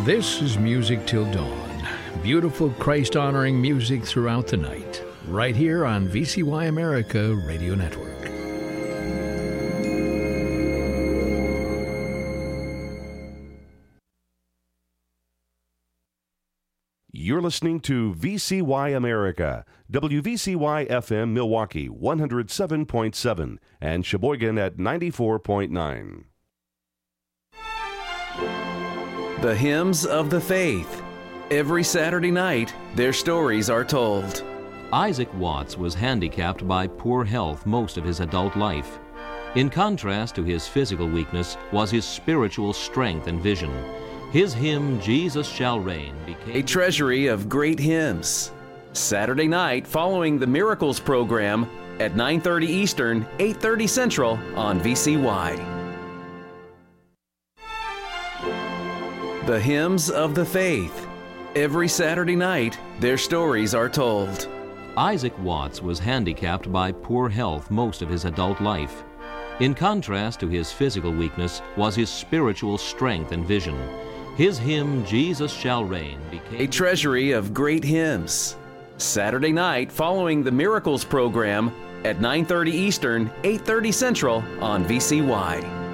This is Music Till Dawn. Beautiful Christ-honoring music throughout the night. Right here on VCY America Radio Network. You're listening to VCY America, WVCY FM Milwaukee 107.7 and Sheboygan at 94.9. The Hymns of the Faith. Every Saturday night, their stories are told. Isaac Watts was handicapped by poor health most of his adult life. In contrast to his physical weakness was his spiritual strength and vision. His hymn, Jesus Shall Reign, became a treasury of great hymns. Saturday night following the Miracles program at 9:30 Eastern, 8:30 Central on VCY. The Hymns of the Faith. Every Saturday night, their stories are told. Isaac Watts was handicapped by poor health most of his adult life. In contrast to his physical weakness was his spiritual strength and vision. His hymn, Jesus Shall Reign, became a treasury of great hymns. Saturday night following the Miracles program at 9:30 Eastern, 8:30 Central on VCY.